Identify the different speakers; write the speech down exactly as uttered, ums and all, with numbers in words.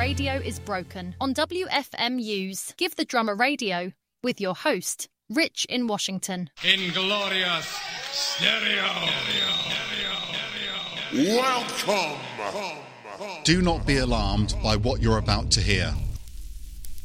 Speaker 1: radio is broken on W F M U's Give the Drum a Radio with your host, Rich in Washington.
Speaker 2: Inglorious Stereo.
Speaker 3: Welcome.
Speaker 4: Do not be alarmed by what you're about to hear.